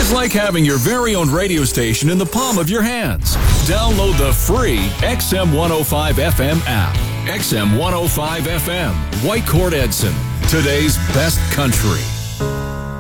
It's like having your very own radio station in the palm of your hands. Download the free XM 105 FM app. XM 105 FM, Whitecourt Edson, today's best country.